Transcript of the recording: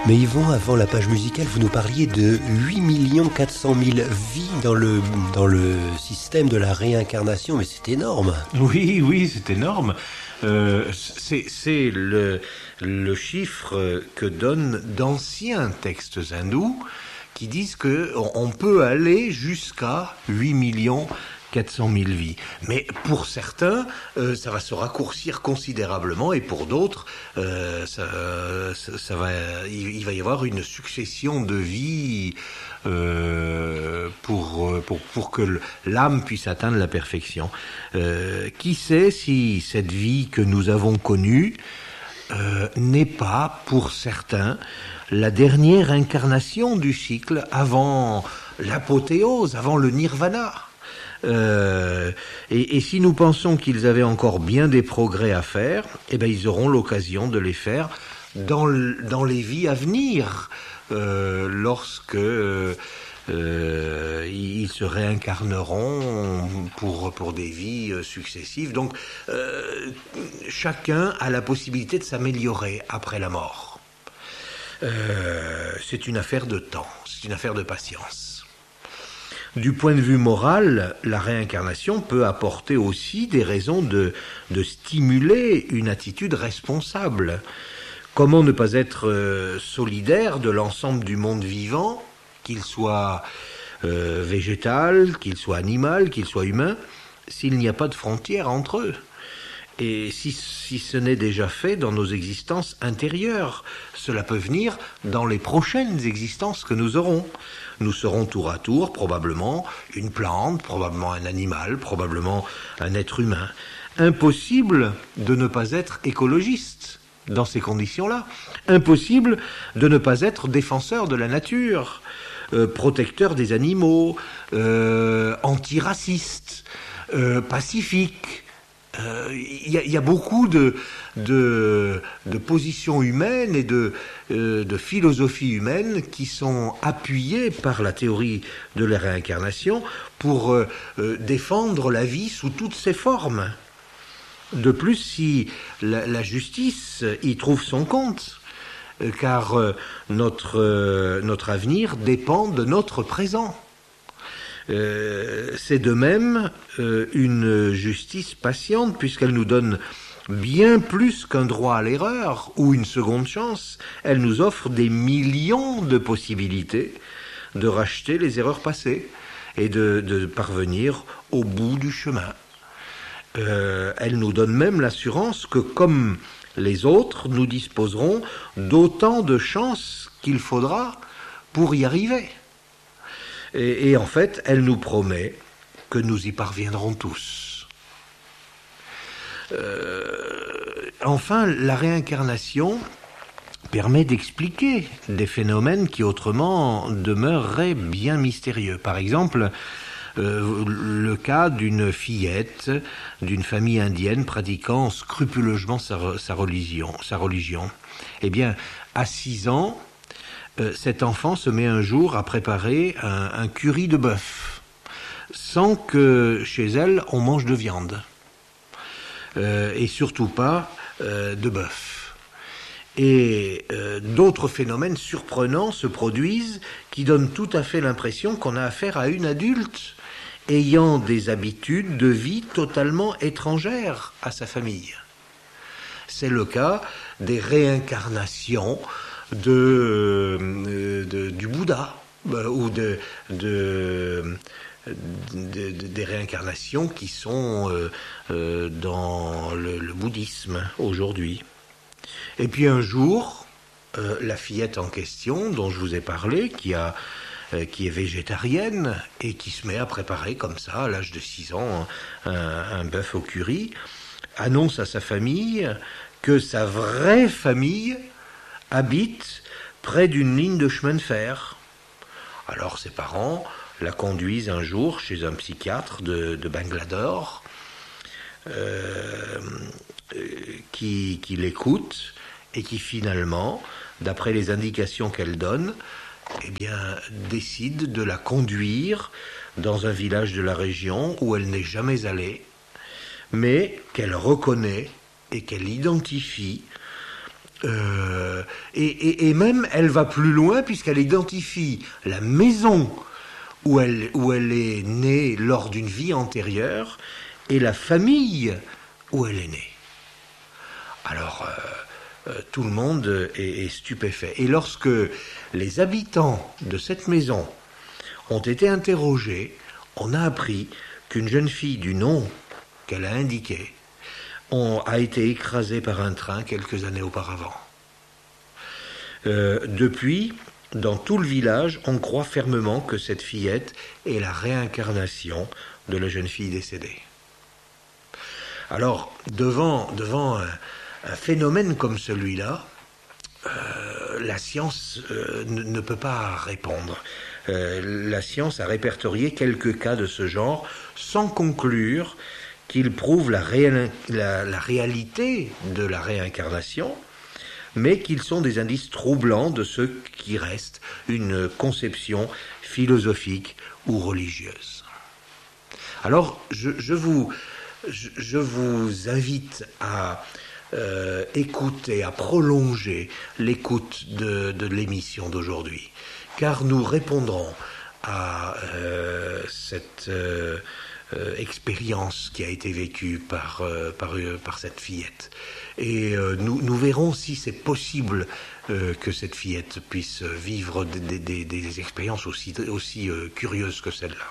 Mais Yvon, avant la page musicale, vous nous parliez de 8 400 000 vies dans le système de la réincarnation, mais c'est énorme. Oui, c'est énorme. C'est le chiffre que donnent d'anciens textes hindous qui disent qu'on peut aller jusqu'à 8 400 000 vies. Mais pour certains, ça va se raccourcir considérablement, et pour d'autres, il va y avoir une succession de vies pour que l'âme puisse atteindre la perfection. Qui sait si cette vie que nous avons connue n'est pas, pour certains, la dernière incarnation du cycle avant l'apothéose, avant le nirvana. Et si nous pensons qu'ils avaient encore bien des progrès à faire, eh ben ils auront l'occasion de les faire dans les vies à venir, lorsque ils se réincarneront pour des vies successives. Donc chacun a la possibilité de s'améliorer après la mort. C'est une affaire de temps, c'est une affaire de patience. Du point de vue moral, la réincarnation peut apporter aussi des raisons de stimuler une attitude responsable. Comment ne pas être solidaire de l'ensemble du monde vivant, qu'il soit végétal, qu'il soit animal, qu'il soit humain, s'il n'y a pas de frontières entre eux? Et si ce n'est déjà fait dans nos existences intérieures, cela peut venir dans les prochaines existences que nous aurons. Nous serons tour à tour probablement une plante, probablement un animal, probablement un être humain. Impossible de ne pas être écologiste dans ces conditions-là. Impossible de ne pas être défenseur de la nature, protecteur des animaux, antiraciste, pacifique. Il y a beaucoup de positions humaines et de philosophies humaines qui sont appuyées par la théorie de la réincarnation pour défendre la vie sous toutes ses formes. De plus, si la justice y trouve son compte, car notre avenir dépend de notre présent. C'est de même une justice patiente, puisqu'elle nous donne bien plus qu'un droit à l'erreur ou une seconde chance. Elle nous offre des millions de possibilités de racheter les erreurs passées et de parvenir au bout du chemin. Elle nous donne même l'assurance que, comme les autres, nous disposerons d'autant de chances qu'il faudra pour y arriver. Et en fait, elle nous promet que nous y parviendrons tous. Enfin, la réincarnation permet d'expliquer des phénomènes qui autrement demeureraient bien mystérieux. Par exemple, le cas d'une fillette d'une famille indienne pratiquant scrupuleusement sa religion. Eh bien, à 6 ans, cet enfant se met un jour à préparer un curry de bœuf, sans que chez elle on mange de viande, et surtout pas de bœuf. Et d'autres phénomènes surprenants se produisent qui donnent tout à fait l'impression qu'on a affaire à une adulte ayant des habitudes de vie totalement étrangères à sa famille. C'est le cas des réincarnations du Bouddha, ou des réincarnations qui sont dans le bouddhisme aujourd'hui. Et puis un jour, la fillette en question dont je vous ai parlé, qui est végétarienne et qui se met à préparer comme ça, à l'âge de 6 ans, un bœuf au curry, annonce à sa famille que sa vraie famille habite près d'une ligne de chemin de fer. Alors ses parents la conduisent un jour chez un psychiatre de Bangalore qui l'écoute et qui finalement, d'après les indications qu'elle donne, eh bien, décide de la conduire dans un village de la région où elle n'est jamais allée, mais qu'elle reconnaît et qu'elle identifie Et même, elle va plus loin puisqu'elle identifie la maison où elle est née lors d'une vie antérieure et la famille où elle est née. Alors, tout le monde est stupéfait. Et lorsque les habitants de cette maison ont été interrogés, on a appris qu'une jeune fille du nom qu'elle a indiqué a été écrasée par un train quelques années auparavant. Depuis, dans tout le village, on croit fermement que cette fillette est la réincarnation de la jeune fille décédée. Alors, devant un phénomène comme celui-là, la science ne peut pas répondre. La science a répertorié quelques cas de ce genre sans conclure qu'ils prouvent la réalité de la réincarnation, mais qu'ils sont des indices troublants de ce qui reste une conception philosophique ou religieuse. Alors, je vous invite à écouter, à prolonger l'écoute de l'émission d'aujourd'hui, car nous répondrons à cette expérience qui a été vécue par cette fillette. Et nous verrons si c'est possible que cette fillette puisse vivre des expériences aussi curieuses que celle-là.